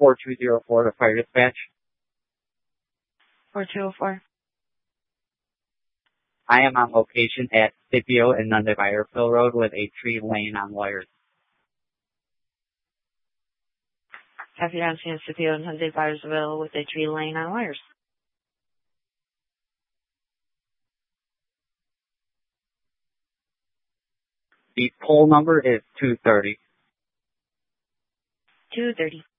4204 to fire dispatch. 4204. I am on location at Scipio and Nunde Byerville Road with a tree laying on wires. Copy down to Scipio and Hyundai Byerville with a tree laying on wires. The pole number is 230. 230.